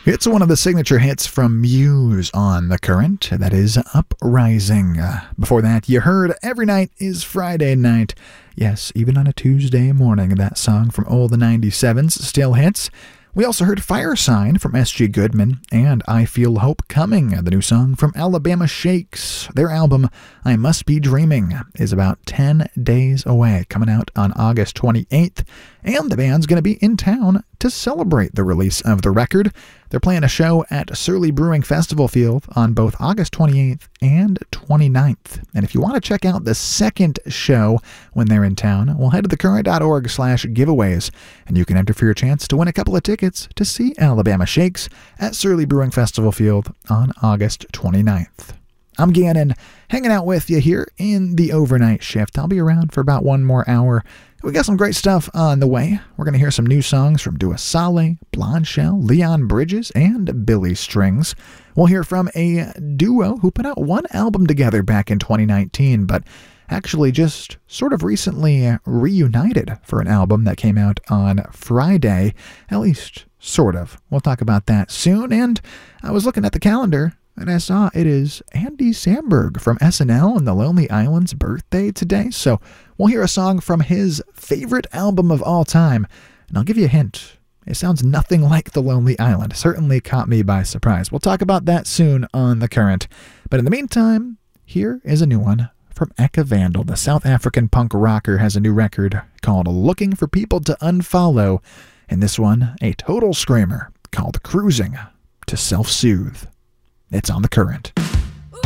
It's one of the signature hits from Muse on The Current. That is Uprising. Before that, you heard Every Night is Friday Night. Yes, even on a Tuesday morning, that song from All the 97s still hits. We also heard Fire Sign from S.G. Goodman and I Feel Hope Coming, the new song from Alabama Shakes. Their album, I Must Be Dreaming, is about 10 days away, coming out on August 28th, and the band's going to be in town to celebrate the release of the record. They're playing a show at Surly Brewing Festival Field on both August 28th and 29th. And if you want to check out the second show when they're in town, well, head to thecurrent.org/giveaways, and you can enter for your chance to win a couple of tickets to see Alabama Shakes at Surly Brewing Festival Field on August 29th. I'm Gannon, hanging out with you here in the overnight shift. I'll be around for about one more hour. We got some great stuff on the way. We're going to hear some new songs from Dua Saleh, Blonde Shell, Leon Bridges, and Billy Strings. We'll hear from a duo who put out one album together back in 2019, but actually just sort of recently reunited for an album that came out on Friday. At least, sort of. We'll talk about that soon. And I was looking at the calendar, and I saw it is Andy Samberg from SNL and the Lonely Island's birthday today. So we'll hear a song from his favorite album of all time. And I'll give you a hint. It sounds nothing like The Lonely Island. Certainly caught me by surprise. We'll talk about that soon on The Current. But in the meantime, here is a new one from Eka Vandal. The South African punk rocker has a new record called Looking for People to Unfollow. And this one, a total screamer called Cruising to Self-Soothe. It's on The Current.